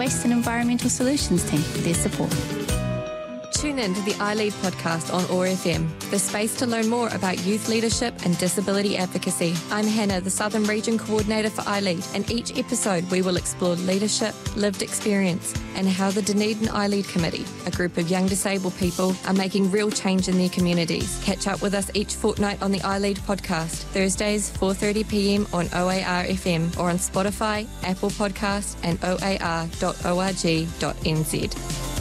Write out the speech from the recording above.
Waste and Environmental Solutions team for their support. Tune in to the iLead podcast on OAR FM, the space to learn more about youth leadership and disability advocacy. I'm Hannah, the Southern Region Coordinator for iLead, and each episode we will explore leadership, lived experience, and how the Dunedin iLead Committee, a group of young disabled people, are making real change in their communities. Catch up with us each fortnight on the iLead podcast, Thursdays 4:30pm on OAR FM or on Spotify, Apple Podcasts and oar.org.nz.